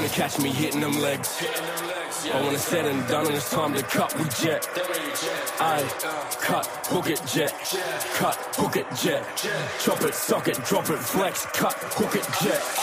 catch me hitting them legs. But when it's said and done and it's time to cut, we jet. I cut, hook it, jet. Cut, hook it, jet. Chop it, sock it, drop it, flex. Cut, hook it, jet.